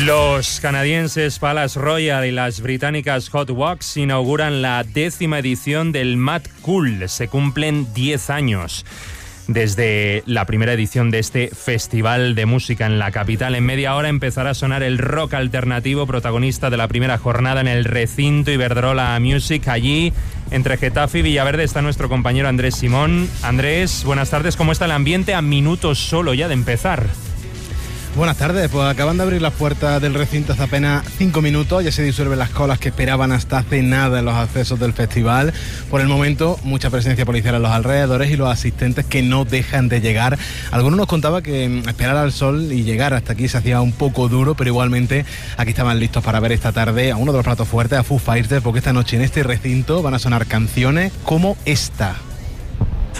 Los canadienses Palace Royal y las británicas Hot Wax inauguran la 10ª edición del Mad Cool. Se cumplen 10 años desde la primera edición de este festival de música en la capital. En media hora empezará a sonar el rock alternativo, protagonista de la primera jornada en el recinto Iberdrola Music. Allí, entre Getafe y Villaverde, está nuestro compañero Andrés Simón. Andrés, buenas tardes. ¿Cómo está el ambiente a minutos solo ya de empezar? Buenas tardes, pues acaban de abrir las puertas del recinto hace apenas 5 minutos, ya se disuelven las colas que esperaban hasta hace nada en los accesos del festival. Por el momento, mucha presencia policial en los alrededores y los asistentes que no dejan de llegar. Algunos nos contaban que esperar al sol y llegar hasta aquí se hacía un poco duro, pero igualmente aquí estaban listos para ver esta tarde a uno de los platos fuertes, a Foo Fighters, porque esta noche en este recinto van a sonar canciones como esta.